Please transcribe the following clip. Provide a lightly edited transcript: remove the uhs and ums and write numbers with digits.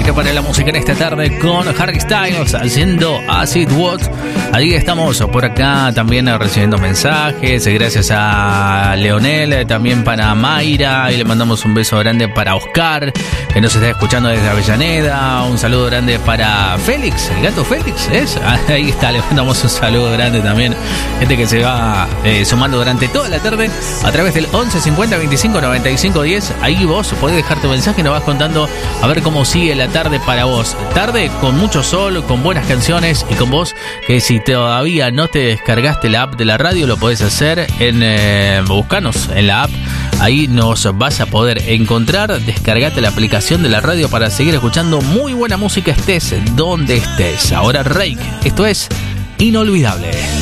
que para la música en esta tarde con Harry Styles haciendo Acid Watt. Ahí estamos por acá también recibiendo mensajes. Gracias a Leonel, también para Mayra. Y le mandamos un beso grande para Oscar, que nos está escuchando desde Avellaneda. Un saludo grande para Félix, el gato Félix, ¿es? Ahí está, le mandamos un saludo grande también. Gente que se va sumando durante toda la tarde a través del 11 50 25 95 10. Ahí vos podés dejar tu mensaje y nos vas contando a ver cómo sigue la tarde para vos. Tarde con mucho sol, con buenas canciones y con vos que si todavía no te descargaste la app de la radio, lo podés hacer en buscanos en la app. Ahí nos vas a poder encontrar. Descargate la aplicación de la radio para seguir escuchando muy buena música, estés donde estés. Ahora Reik, esto es Inolvidable.